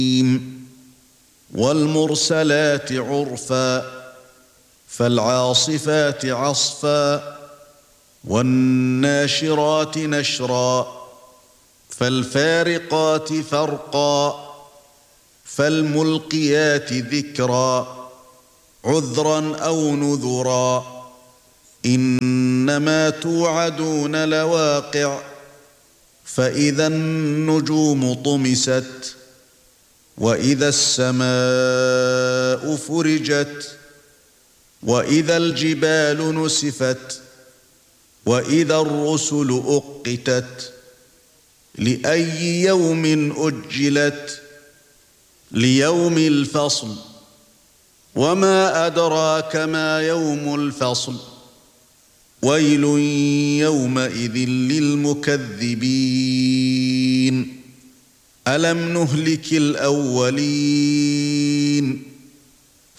والمرسلات عرفا فالعاصفات عصفا والناشرات نشرا فالفارقات فرقا فالملقيات ذكرا عذرا أو نذرا إنما توعدون لواقع فإذا النجوم طمست وإذا السماء فرجت وإذا الجبال نسفت وإذا الرسل أقتت لأي يوم أجلت ليوم الفصل وما أدراك ما يوم الفصل ويل يومئذ للمكذبين ألم نهلك الأولين